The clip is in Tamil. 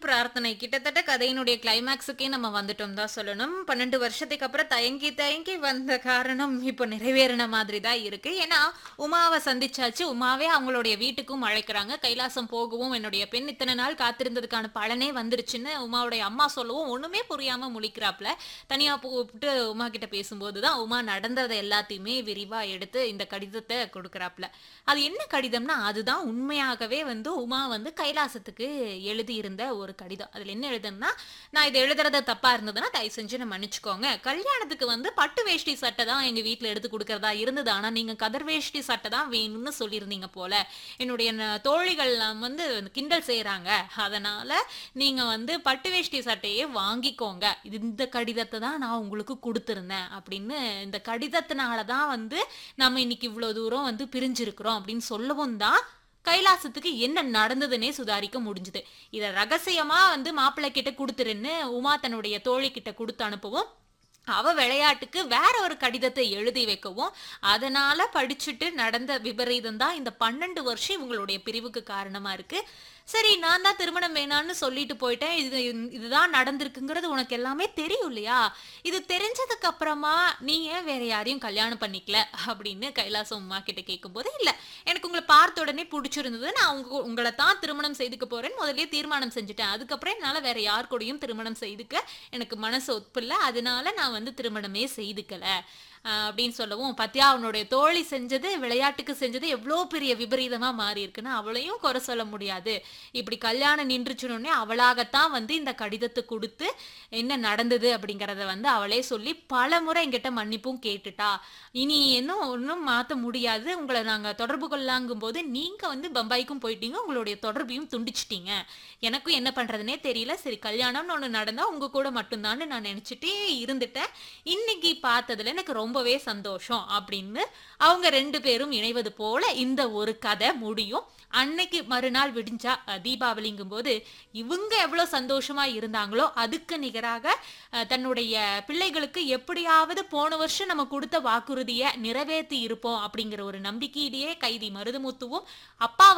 பிரார்த்தனை. கிட்டத்தட்ட கதையினுடைய கிளைமாக்ஸுக்கே நம்ம வந்துட்டோம் தான் சொல்லணும். 12 வருஷத்துக்கு அப்புறம் தயங்கி தயங்கி வந்த காரணம் இப்போ நிறைவேறின மாதிரி தான் இருக்கு. ஏன்னா, உமாவ சந்திச்சாச்சு. உமாவே அவங்களுடைய வீட்டுக்கும் அழைக்கிறாங்க. கைலாசம் போகவும் என்னுடைய பெண் இத்தனை நாள் காத்திருந்ததுக்கான பலனே வந்துருச்சுன்னு உமாவுடைய அம்மா சொல்லவும் ஒண்ணுமே புரியாம முழிக்கிறாப்ல. தனியா கூப்பிட்டு உமா கிட்ட பேசும்போது தான் உமா நடந்ததை எல்லாத்தையுமே விரிவா எடுத்து இந்த கடிதத்தை கொடுக்குறாப்ல. அது என்ன கடிதம்னா, அதுதான் உண்மையாகவே உமா கைலாசத்துக்கு எழுதியிருந்த ஒரு கடிதம். அதுல என்ன எழுதுன்னா, நான் இது எழுதுறது தப்பா இருந்ததுன்னா தயவு செஞ்சு என்ன மன்னிச்சுக்கோங்க. கல்யாணத்துக்கு பட்டு வேஷ்டி சட்டை தான் எங்க வீட்ல எடுத்து கொடுக்கறதா இருந்தது. ஆனா நீங்க கதர் வேஷ்டி சட்டை தான் வேணும்னு சொல்லியிருந்தீங்க போல. என்னுடைய தோழிகள் கிண்டல் செய்யறாங்க. அதனால நீங்க பட்டு வேஷ்டி சட்டையே வாங்கிக்கோங்க. இந்த கடிதத்தை தான் நான் உங்களுக்கு கொடுத்திருந்தேன் அப்படின்னு, இந்த கடிதத்தினால தான் நம்ம இன்னைக்கு இவ்வளவு தூரம் பிரிஞ்சிருக்கிறோம் அப்படின்னு சொல்லவும் தான் கைலாசத்துக்கு என்ன நடந்ததுன்னே சுதாரிக்க முடிஞ்சது. இத ரகசியமா மாப்பிள்ளை கிட்ட கொடுத்துருன்னு உமா தன்னுடைய தோழி கிட்ட கொடுத்து அனுப்பவும், அவ விளையாட்டுக்கு வேற ஒரு கடிதத்தை எழுதி வைக்கவும், அதனால படிச்சுட்டு நடந்த விபரீதம் தான் இந்த 12 வருஷம் இவங்களுடைய பிரிவுக்கு காரணமா இருக்கு. சரி, நான் தான் திருமணம் வேணான்னு சொல்லிட்டு போயிட்டேன். இதுதான் நடந்திருக்குங்கிறது உனக்கு எல்லாமே தெரியும் இல்லையா? இது தெரிஞ்சதுக்கு அப்புறமா நீ ஏன் வேற யாரையும் கல்யாணம் பண்ணிக்கல அப்படின்னு கைலாசம் உமா கிட்ட கேட்கும்போது, இல்ல எனக்கு உங்களை பார்த்த உடனே பிடிச்சிருந்தது, நான் உங்களை தான் திருமணம் செய்துக்க போறேன்னு முதல்லயே தீர்மானம் செஞ்சுட்டேன். அதுக்கப்புறம் என்னால வேற யார் கூடயும் திருமணம் செய்துக்க எனக்கு மனசு ஒப்பில்ல. அதனால நான் திருமணமே செய்துக்கல அப்படின்னு சொல்லவும், பத்தியா அவனுடைய தோழி செஞ்சது, விளையாட்டுக்கு செஞ்சது எவ்வளோ பெரிய விபரீதமா மாறி இருக்குன்னு அவளையும் குறை சொல்ல முடியாது. இப்படி கல்யாணம் நின்றுச்சுனோடனே அவளாகத்தான் இந்த கடிதத்தை கொடுத்து என்ன நடந்தது அப்படிங்கறத அவளே சொல்லி பல முறை என்கிட்ட மன்னிப்பும் கேட்டுட்டா. இனி இன்னும் ஒன்றும் மாற்ற முடியாது, உங்களை நாங்க தொடர்பு கொள்ளாங்கும் போது நீங்க பம்பாய்க்கும் போயிட்டீங்க, உங்களுடைய தொடர்பையும் துண்டிச்சிட்டீங்க. எனக்கும் என்ன பண்றதுனே தெரியல. சரி, கல்யாணம்னு ஒண்ணு நடந்தா உங்க கூட மட்டும்தான் நான் நினைச்சிட்டே இருந்துட்டேன். இன்னைக்கு பார்த்ததுல எனக்கு ரொம்பவே சந்தோஷம் அப்படின்னு அவங்க 2 பேரும் இணைவது போல இந்த ஒரு கதை முடியும். அன்னைக்கு மறுநாள் விடிஞ்சா தீபாவளிங்கும் போது இவங்க எவ்வளவு சந்தோஷமா இருந்தாங்களோ அதுக்கு நிகராக தன்னுடைய பிள்ளைகளுக்கு எப்படியாவது போன வருஷம் நம்ம கொடுத்த வாக்குறுதியை நிறைவேற்றி இருப்போம் அப்படிங்கிற ஒரு நம்பிக்கையிலேயே கைதி மருதுமுத்துவும் அப்பா